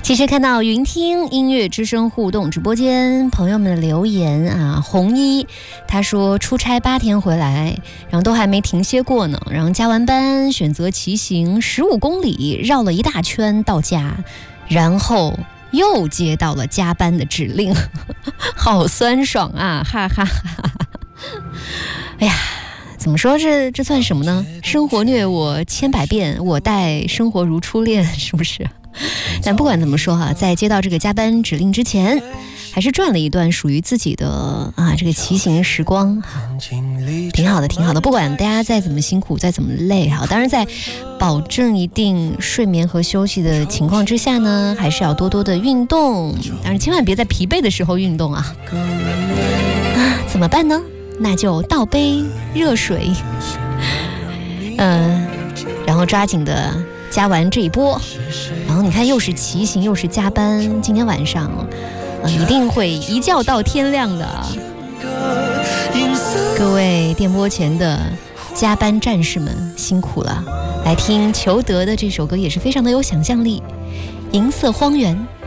其实看到云听音乐之声互动直播间朋友们的留言啊，红衣他说出差8天回来，然后都还没停歇过呢，然后加完班选择骑行15公里，绕了一大圈到家，然后又接到了加班的指令，好酸爽啊，哈哈哈！哎呀，怎么说这算什么呢？生活虐我千百遍，我待生活如初恋，是不是？但不管怎么说哈，在接到这个加班指令之前，还是赚了一段属于自己的这个骑行时光，挺好的，挺好的。不管大家再怎么辛苦，再怎么累哈，当然在保证一定睡眠和休息的情况之下呢，还是要多多的运动。当然，千万别在疲惫的时候运动啊！怎么办呢？那就倒杯热水，然后抓紧的加完这一波。然后你看，又是骑行又是加班，今天晚上一定会一觉到天亮的。各位电波前的加班战士们辛苦了，来听裘德的这首歌也是非常的有想象力，《银色荒原》。